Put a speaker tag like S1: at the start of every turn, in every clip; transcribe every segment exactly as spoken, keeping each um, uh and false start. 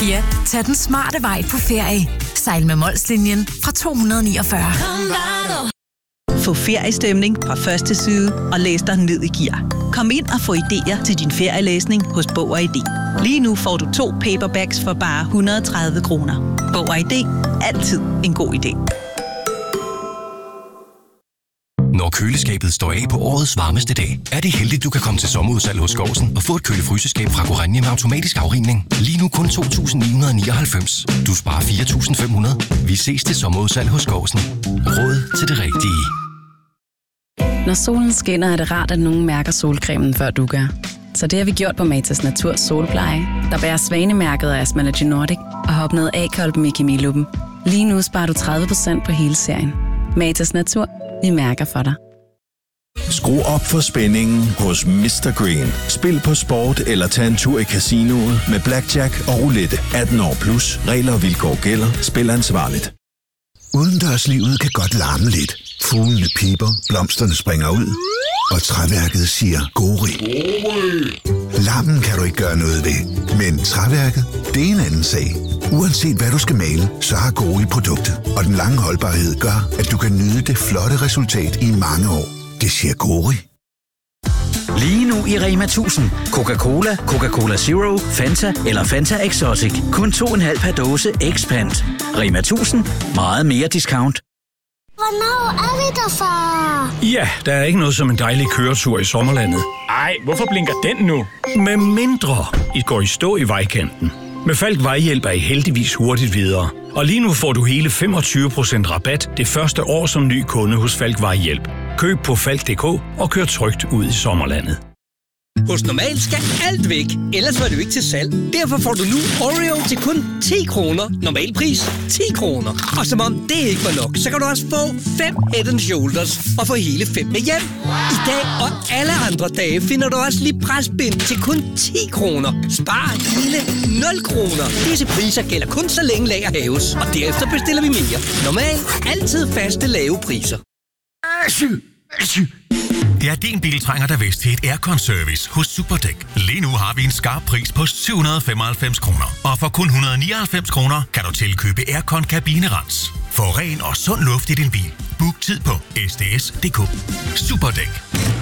S1: Ja, tag den smarte vej på ferie. Sejl med Molslinjen fra to hundrede niogfyrre.
S2: Få feriestemning fra første side og læs dig ned i gear. Kom ind og få idéer til din ferielæsning hos Bog og I D. Lige nu får du to paperbacks for bare et hundrede og tredive kroner. Bog og I D. Altid en god idé.
S3: Når køleskabet står af på årets varmeste dag, er det heldigt, du kan komme til sommerudsalg hos Skovsen og få et kølefryseskab fra Goranje med automatisk afrivning. Lige nu kun to tusind ni hundrede nioghalvfems. Du sparer fire tusind fem hundrede. Vi ses til sommerudsalg hos Skovsen. Råd til det rigtige.
S4: Når solen skinner, er det rart, at nogen mærker solcremen, før du gør. Så det har vi gjort på Matas Natur Solpleje, der bærer svanemærket af Asmalogy Nordic og har opnået A-kolben i kemiluppen. Lige nu sparer du tredive procent på hele serien. Matas Natur. Vi mærker for dig.
S5: Skru op for spændingen hos mister Green. Spil på sport eller tag en tur i casinoet med blackjack og roulette. atten år plus. Regler og vilkår gælder. Spil ansvarligt.
S6: Udendørslivet kan godt larme lidt. Fuglene piper, blomsterne springer ud, og træværket siger gori. Larmen kan du ikke gøre noget ved, men træværket, det er en anden sag. Uanset hvad du skal male, så har Gori produktet, og den lange holdbarhed gør, at du kan nyde det flotte resultat i mange år. Det siger Gori.
S7: Lige nu i Rema tusind. Coca-Cola, Coca-Cola Zero, Fanta eller Fanta Exotic. Kun to komma fem per dåse Expand. Rema tusind. Meget mere discount.
S8: Hvornår er vi der, far?
S9: Ja, der er ikke noget som en dejlig køretur i sommerlandet.
S10: Ej, hvorfor blinker den nu?
S9: Med mindre I går i stå i vejkanten. Med Falk Vejhjælp er I heldigvis hurtigt videre. Og lige nu får du hele femogtyve procent rabat det første år som ny kunde hos Falk Vejhjælp. Køb på falk punktum d k og kør trygt ud i sommerlandet.
S11: Hos Normal skal alt væk, ellers var det jo ikke til salg. Derfor får du nu Oreo til kun ti kroner. Normal pris ti kroner. Og som om det ikke var nok, så kan du også få fem Head and Shoulders og få hele fem med hjem. I dag og alle andre dage finder du også Librasbind til kun ti kroner. Spar hele nul kroner. Disse priser gælder kun så længe lager haves, og derefter bestiller vi mere. Normal. Altid faste lave priser.
S12: Ja, din bil trænger der vist til et aircon-service hos Superdæk. Lige nu har vi en skarp pris på syv hundrede og femoghalvfems kroner. Og for kun et hundrede og nioghalvfems kroner kan du tilkøbe aircon kabinerens. Få ren og sund luft i din bil. Book tid på s d s punktum d k. Superdæk.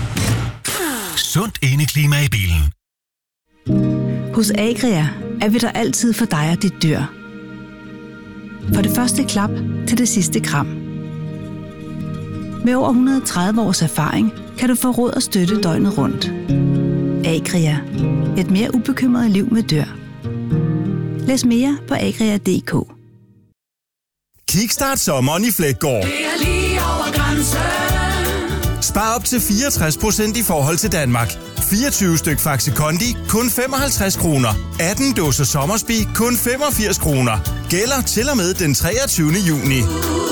S12: Sundt indeklima i bilen.
S13: Hos Agria er vi der altid for dig og dit dyr. For det første klap til det sidste kram. Med over et hundrede og tredive års erfaring kan du få råd og støtte døgnet rundt. Agria. Et mere ubekymret liv med dyr. Læs mere på agria punktum d k.
S14: Kickstart sommeren i Fleggaard.
S15: Det er lige over grænsen.
S14: Spar op til fireogtres procent i forhold til Danmark. fireogtyve styk Faxi Kondi, kun femoghalvtreds kroner. atten dåser Sommersby, kun femogfirs kroner. Gælder til og med den treogtyvende juni.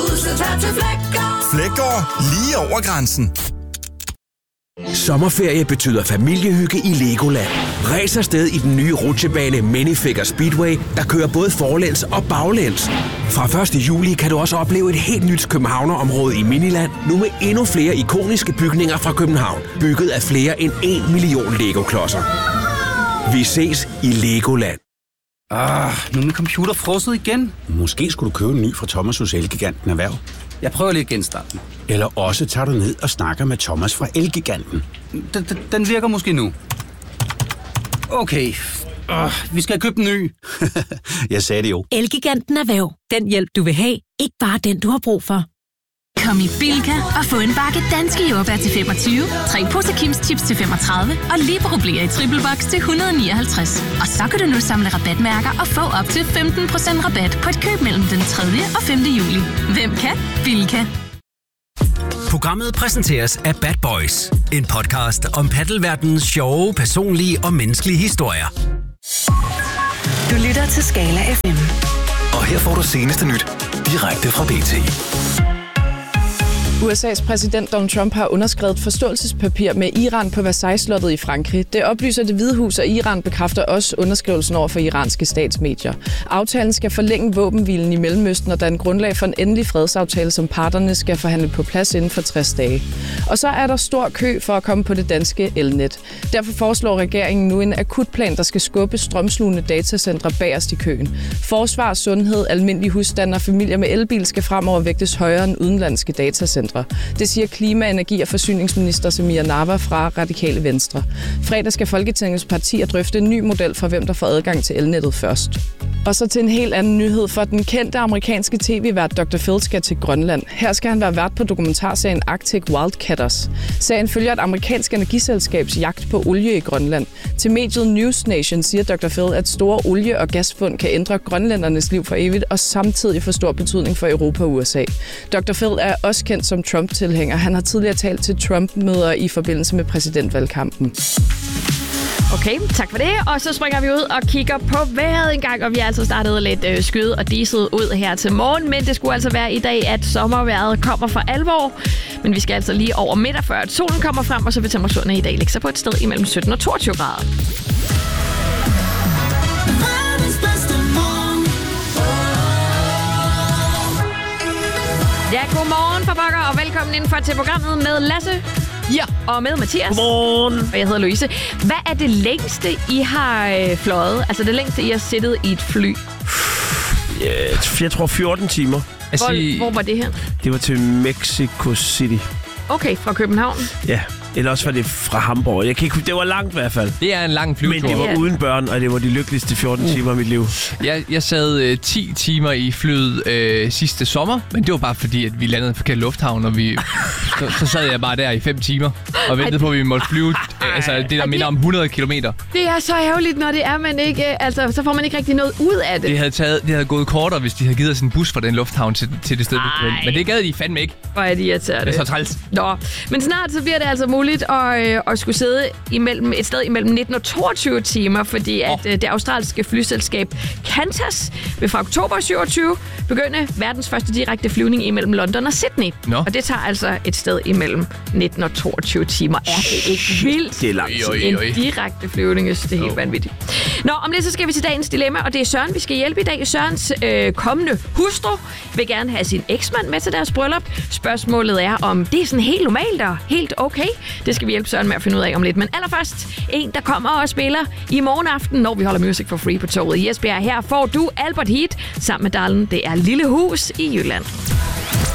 S14: Fleggaard, lige over grænsen.
S16: Sommerferie betyder familiehygge i Legoland. Ræs afsted i den nye rutsjebane Minifigure Speedway, der kører både forlæns og baglæns. Fra første juli kan du også opleve et helt nyt københavnerområde i Miniland, nu med endnu flere ikoniske bygninger fra København, bygget af flere end en million Lego-klodser. Vi ses i Legoland.
S17: Ah, nu er min computer frosset igen. Måske skulle du købe en ny fra Thomas hos Elgiganten Erhverv. Jeg prøver lige at genstarte den. Eller også tager du ned og snakker med Thomas fra Elgiganten. Den, den, den virker måske nu. Okay, uh, vi skal købe en ny. Jeg sagde det jo.
S1: Elgiganten Erhverv. Den hjælp, du vil have. Ikke bare den, du har brug for. Kom i Bilka og få en bakke danske jordbær til femogtyve, tre poser Kims Chips til femogtredive og Libero-blæer i triple box til et hundrede og nioghalvtreds. Og så kan du nu samle rabatmærker og få op til femten procent rabat på et køb mellem den tredje og femte juli. Hvem kan? Bilka.
S18: Programmet præsenteres af Bad Boys. En podcast om paddelverdenens sjove, personlige og menneskelige historier.
S1: Du lytter til Skala F M.
S3: Og her får du seneste nyt direkte fra B T.
S19: U S A's præsident Donald Trump har underskrevet et forståelsespapir med Iran på Versailles-slottet i Frankrig. Det oplyser Det Hvide Hus, og Iran bekræfter også underskrivelsen over for iranske statsmedier. Aftalen skal forlænge våbenhvilen i Mellemøsten og danne grundlag for en endelig fredsaftale, som parterne skal forhandle på plads inden for tres dage. Og så er der stor kø for at komme på det danske elnet. Derfor foreslår regeringen nu en akutplan, der skal skubbe strømslugende datacentre bagerst i køen. Forsvar, sundhed, almindelige husstande og familier med elbil skal fremover vægtes højere end udenlandske datacentre. Det siger klima-, energi- og forsyningsminister Samir Nawa fra Radikale Venstre. Fredag skal Folketingets partier drøfte en ny model for, hvem der får adgang til elnettet først. Og så til en helt anden nyhed, for den kendte amerikanske tv-vært doktor Phil skal til Grønland. Her skal han være vært på dokumentarserien Arctic Wildcatters. Serien følger et amerikansk energiselskabs jagt på olie i Grønland. Til mediet News Nation siger doktor Phil, at store olie- og gasfund kan ændre grønlændernes liv for evigt og samtidig få stor betydning for Europa og U S A. doktor Phil er også kendt som Trump-tilhænger. Han har tidligere talt til Trump-møder i forbindelse med præsidentvalgkampen.
S20: Okay, tak for det. Og så springer vi ud og kigger på vejret en gang, og vi har altså startet lidt øh, skyde og diset ud her til morgen, men det skulle altså være i dag, at sommervejret kommer for alvor. Men vi skal altså lige over middag, før at solen kommer frem, og så vil temperaturen i dag ligge sig på et sted imellem sytten og toogtyve grader. Ja, godmorgen for pokker, og velkommen indenfor til programmet med Lasse. Ja. Og med Mathias. Godmorgen. Og jeg hedder Louise. Hvad er det længste, I har øh, fløjet? Altså det længste, I har siddet i et fly?
S21: Yeah, jeg tror fjorten timer.
S20: Hvor, altså, hvor var det her?
S21: Det var til Mexico City.
S20: Okay, fra København?
S21: Ja, eller også var det fra Hamburg. Jeg kan ikke, det var langt i hvert fald.
S22: Det er en lang flyvetur.
S21: Men det var yeah. uden børn, og det var de lykkeligste fjorten uh. timer i mit liv.
S22: Jeg, jeg sad øh, ti timer i flyet øh, sidste sommer, men det var bare fordi, at vi landede i en forkert lufthavn, og vi, så, så sad jeg bare der i fem timer og ventede på, at vi måtte flyve øh, altså, det, der minder om hundrede kilometer.
S20: Det er så ærgerligt, når det er, man ikke, altså, så får man ikke rigtig noget ud af det.
S22: Det havde, taget, det havde gået kortere, hvis de havde givet os en bus fra den lufthavn til, til det sted. Men det gad de fandme ikke.
S20: Hvor er de irriterende.
S22: Det er så træls.
S20: Nå, men snart så bliver det altså muligt at, øh, at skulle sidde imellem, et sted imellem nitten og toogtyve timer, fordi at øh, det australske flyselskab Qantas vil fra oktober syvogtyve begynde verdens første direkte flyvning imellem London og Sydney. Nå. Og det tager altså et sted imellem nitten og toogtyve timer. Er det ikke vildt?
S21: Det er langt.
S20: En direkte flyvning, det er helt oh. vanvittigt. Nå, om lidt så skal vi til dagens dilemma, og det er Søren, vi skal hjælpe i dag. Sørens øh, kommende hustru vil gerne have sin eksmand med til deres bryllup. Spørgsmålet er, om det er sådan helt normalt og helt okay. Det skal vi hjælpe Søren med at finde ud af om lidt. Men allerførst, en, der kommer og spiller i morgen aften, når vi holder Music for Free på toget i Esbjerg. Her får du Albert Heat sammen med Dalen. Det er Lille Hus i Jylland.